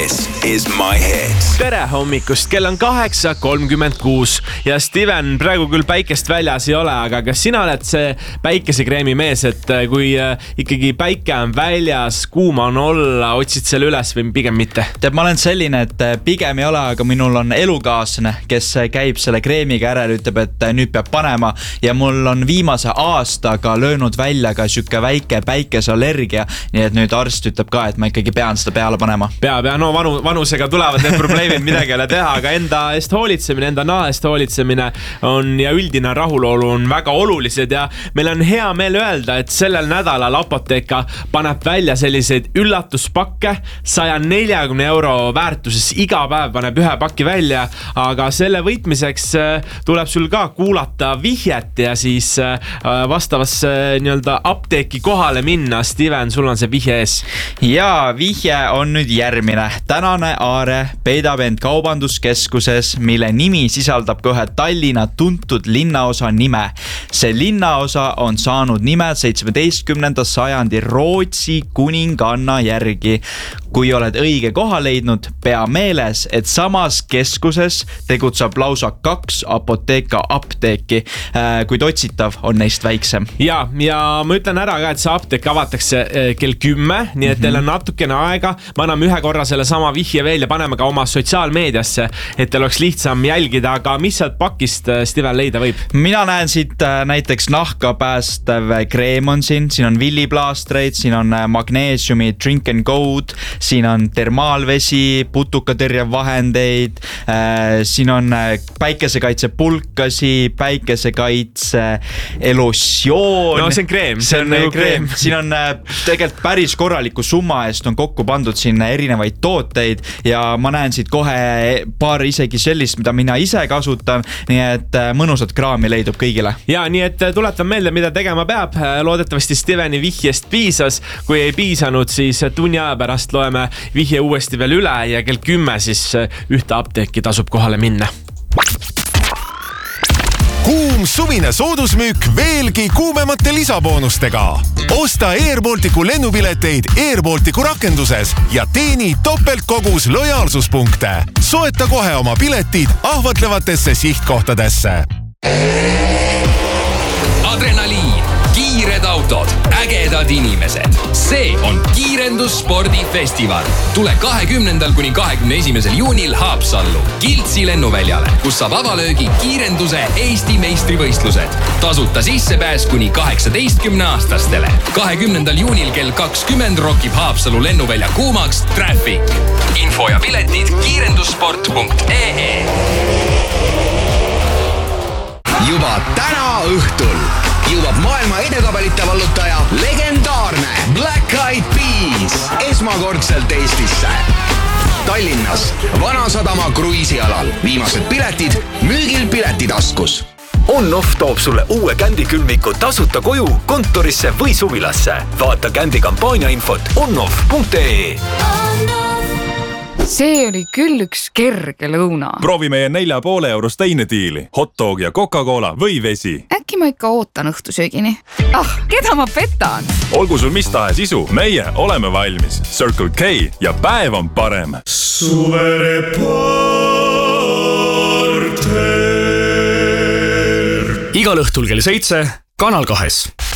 Is my head. Tere hommikust, kell on 8:36 ja Steven, praegu küll päikest väljas ei ole, aga kas sina oled see päikesekreemi mees, et kui ikkagi päike on väljas, kuuma on olla, otsid selle üles või pigem mitte? Tead, ma olen selline, et pigem ei ole, aga minul on elukaaslane, kes käib selle kreemiga ära ja ütleb, et nüüd peab panema ja mul on viimase aastaga löönud välja ka siuke väike päikeseallergia, nii et nüüd arst ütleb ka, et ma ikkagi pean seda peale panema. Peab, no vanusega tulevad need probleemid, midagi ei ole teha, aga enda eest hoolitsemine, enda naha eest hoolitsemine on ja üldine rahulolu on väga olulised ja meil on hea meel öelda, et sellel nädalal Apotheka paneb välja selliseid üllatuspakke 140 € väärtuses, iga päev paneb ühe paki välja, aga selle võitmiseks tuleb sul ka kuulata vihjet ja siis vastavasse nii-öelda apteeki kohale minna. Steven, sul on see vihje ees. Ja vihje on nüüd järgmine. Tänane Aare peidab end kaubanduskeskuses, mille nimi sisaldab ka ühe Tallinna tuntud linnaosa nime. See linnaosa on saanud nime 17. sajandi Rootsi kuninganna järgi. Kui oled õige koha leidnud, pea meeles, et samas keskuses tegutseb lausa 2 Apotheka apteeki, kuid otsitav on neist väiksem. Ja ma ütlen ära ka, et see apteek avatakse kell 10, nii et teil on natukene aega. Ma anname ühe korra selle sama vihje veel ja paneme ka oma sotsiaalmeediasse, et teil oleks lihtsam jälgida, aga mis sealt pakist Steven leida võib? Mina näen siit näiteks nahka päästev kreem on siin on villiplaastreid, siin on magneesiumi Drink and Gold, siin on termaalvesi, putukatõrjev vahendeid, siin on päikesekaitse pulkasi, päikesekaitse elosjoon. No see on kreem. See on nagu kreem. Siin on tegelikult päris korraliku summa eest on kokku pandud siin erinevaid tooteid ja ma näen siit kohe paar isegi sellist, mida mina ise kasutan, nii et mõnusat kraami leidub kõigile. Ja nii et tuletan meelde, mida tegema peab. Loodetavasti Steveni vihjest piisas. Kui ei piisanud, siis tunni aja pärast loeme vihje uuesti veel üle ja kell 10 siis ühte apteeki tasub kohale minna. Kuum suvine soodusmüük veelgi kuumemate lisaboonustega. Osta Air Balticu lennupileteid Air Balticu rakenduses ja teeni topeltkogus lojaalsuspunkte. Soeta kohe oma piletid ahvatlevatesse sihtkohtadesse. Adrenaliin, kiired autod, ägedad inimesed. See on kiirendusspordifestival. Tule 20. kuni 21. juunil Haapsallu Kiltsi lennuväljale, kus saab avalöögi kiirenduse Eesti meistrivõistlused. Tasuta sissepääs kuni 18-aastastele. 20. juunil kell 20 rokib Haapsallu lennuvälja kuumaks Traffic. Info ja piletid kiirendussport.ee. Juba täna õhtul jõuab maailma edekabelite vallutaja legendaarne Black Eyed Peas esmakordselt Eestisse. Tallinnas Vanasadama kruiisialal. Viimased piletid müügil Piletitaskus. On-Off toob sulle uue kändikülmiku tasuta koju, kontorisse või suvilasse. Vaata kändi kampaania infot onoff.ee. See oli küll üks kerge lõuna. Proovi meie 4,5 € teine diili. Hotdog ja Coca-Cola või vesi. Äkki ma ikka ootan õhtusöögini? Keda ma petan? Olgu sul mis tahes isu, meie oleme valmis. Circle K ja päev on parem. Suvereporter. Igal õhtul kell 7 Kanal 2.